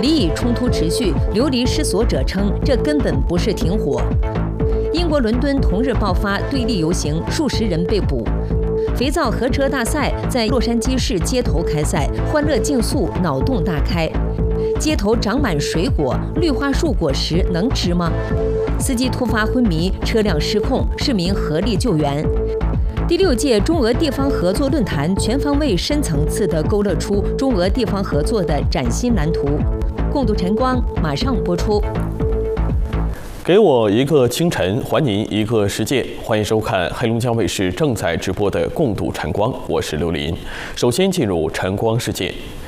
黎以冲突持续、流离失所者称，这根本不是停火。英国伦敦同日爆发对立游行，数十人被捕。肥皂合车大赛在洛杉矶市街头开赛，欢乐竞速，脑洞大开。街头长满水果，绿化树果实能吃吗？司机突发昏迷，车辆失控，市民合力救援。第6届中俄地方合作论坛全方位、深层次地勾勒出中俄地方合作的崭新蓝图。共度晨光马上播出。 给我一个清晨，还您一个世界。欢迎收看黑龙江卫视正在直播的《共度晨光》，我是刘林。首先进入晨光世界。